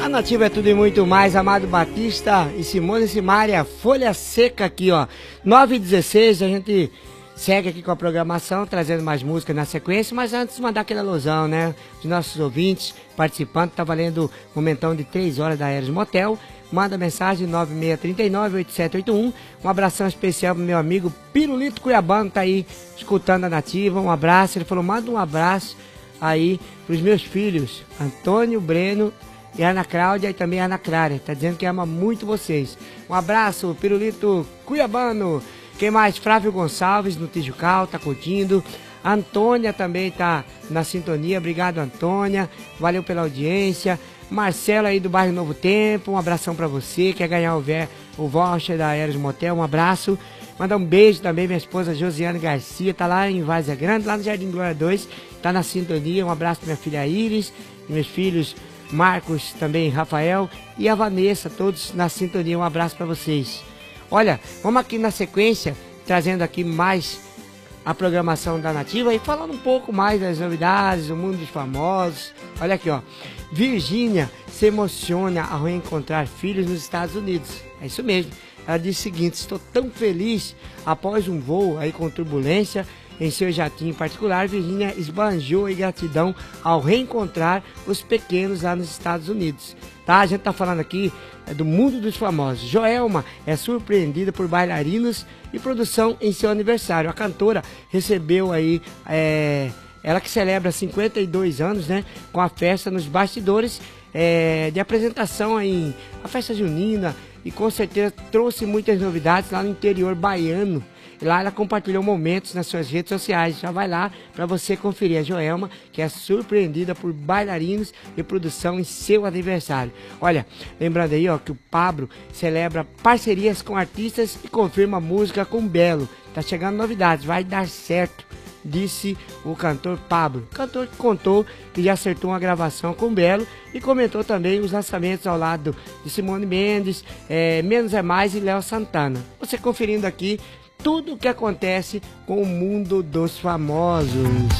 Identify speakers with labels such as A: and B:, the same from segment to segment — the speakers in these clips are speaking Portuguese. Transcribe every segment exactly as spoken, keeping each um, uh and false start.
A: A Nativa é tudo e muito mais, Amado Batista e Simone Simaria, Folha Seca aqui, ó. nove e dezesseis, a gente segue aqui com a programação, trazendo mais música na sequência, mas antes mandar aquele alusão, né? Os nossos ouvintes participando, tá valendo um momentão de três horas da Aeros Motel. Manda mensagem nove seis três nove, oito sete oito um. Um abração especial pro meu amigo Pirulito Cuiabano, tá aí escutando a Nativa. Um abraço, ele falou, manda um abraço aí pros meus filhos, Antônio, Breno e Ana Cláudia e também a Ana Clara. Tá dizendo que ama muito vocês. Um abraço, Pirulito Cuiabano. Quem mais? Flávio Gonçalves no Tijucal, tá curtindo. A Antônia também tá na sintonia. Obrigado, Antônia. Valeu pela audiência. Marcelo aí do bairro Novo Tempo, um abração pra você. Quer ganhar o, ver, o voucher da Aeros Motel, um abraço. Mandar um beijo também, minha esposa Josiane Garcia, tá lá em Várzea Grande, lá no Jardim Glória dois, tá na sintonia. Um abraço pra minha filha Iris, meus filhos Marcos, também Rafael e a Vanessa, todos na sintonia. Um abraço pra vocês. Olha, vamos aqui na sequência, trazendo aqui mais a programação da Nativa e falando um pouco mais das novidades do mundo dos famosos. Olha aqui, ó. Virgínia se emociona ao reencontrar filhos nos Estados Unidos. É isso mesmo. Ela diz o seguinte: estou tão feliz após um voo aí com turbulência em seu jatinho particular. Virgínia esbanjou em gratidão ao reencontrar os pequenos lá nos Estados Unidos. Tá? A gente tá falando aqui é, do mundo dos famosos. Joelma é surpreendida por bailarinos e produção em seu aniversário. A cantora recebeu aí, é, ela que celebra cinquenta e dois anos, né, com a festa nos bastidores é, de apresentação em a festa junina, e com certeza trouxe muitas novidades lá no interior baiano. E lá ela compartilhou momentos nas suas redes sociais. Já vai lá para você conferir a Joelma, que é surpreendida por bailarinos e produção em seu aniversário. Olha, lembrando aí, ó, que o Pablo celebra parcerias com artistas e confirma música com Belo. Tá chegando novidades, vai dar certo, disse o cantor Pablo. O cantor que contou que já acertou uma gravação com Belo e comentou também os lançamentos ao lado de Simone Mendes, é, Menos é Mais e Léo Santana. Você conferindo aqui tudo o que acontece com o mundo dos famosos.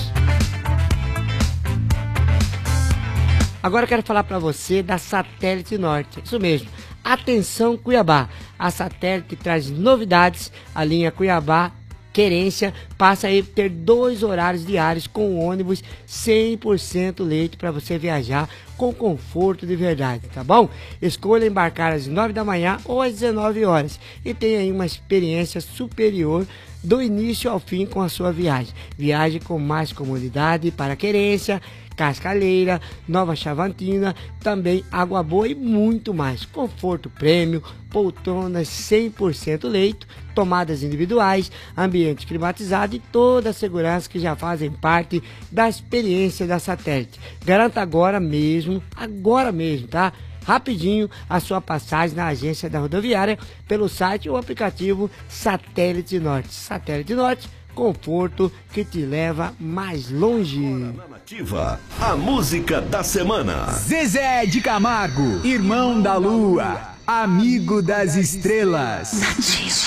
A: Agora eu quero falar para você da Satélite Norte. Isso mesmo. Atenção Cuiabá. A Satélite traz novidades. A linha Cuiabá Querência passa a ter dois horários diários com ônibus cem por cento leito para você viajar com conforto de verdade, tá bom? Escolha embarcar às nove da manhã ou às dezenove horas e tenha aí uma experiência superior do início ao fim com a sua viagem. Viaje com mais comodidade para Querência, Cascaleira, Nova Chavantina, também Água Boa e muito mais. Conforto prêmio, poltronas cem por cento leito, tomadas individuais, ambiente climatizado e toda a segurança que já fazem parte da experiência da Satélite. Garanta agora mesmo, agora mesmo, tá? Rapidinho a sua passagem na agência da rodoviária pelo site ou aplicativo Satélite Norte. Satélite Norte, conforto que te leva mais longe.
B: Nativa, a música da semana.
C: Zezé de Camargo, irmão da lua, amigo das estrelas.
D: Nativa.